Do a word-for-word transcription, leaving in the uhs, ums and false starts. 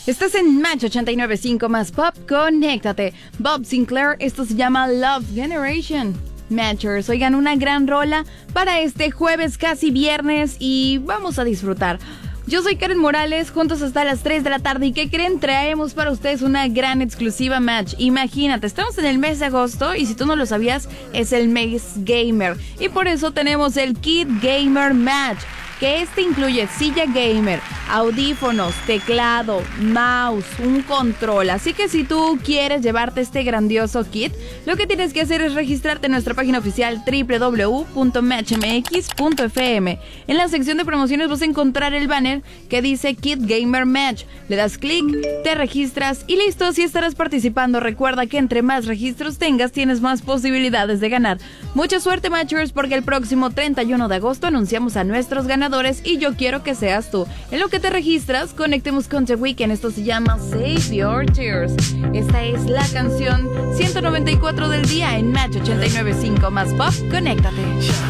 Estás en Match ochenta y nueve punto cinco más Pop, conéctate. Bob Sinclair, esto se llama Love Generation. Matchers, oigan, una gran rola para este jueves, casi viernes, y vamos a disfrutar. Yo soy Karen Morales, juntos hasta las tres de la tarde. ¿Y qué creen? Traemos para ustedes una gran exclusiva Match. Imagínate, estamos en el mes de agosto y si tú no lo sabías, es el mes gamer. Y por eso tenemos el Kit Gamer Match, que este incluye silla gamer, audífonos, teclado, mouse, un control. Así que si tú quieres llevarte este grandioso kit, lo que tienes que hacer es registrarte en nuestra página oficial doble u doble u doble u punto match m x punto f m. En la sección de promociones vas a encontrar el banner que dice Kit Gamer Match. Le das clic, te registras y listo, así estarás participando. Recuerda que entre más registros tengas, tienes más posibilidades de ganar. Mucha suerte, Matchers, porque el próximo treinta y uno de agosto anunciamos a nuestros ganadores y yo quiero que seas tú. En lo que te registras, conectemos con The Weeknd. Esto se llama Save Your Tears. Esta es la canción ciento noventa y cuatro del día en Match ochenta y nueve punto cinco más Pop. Conéctate.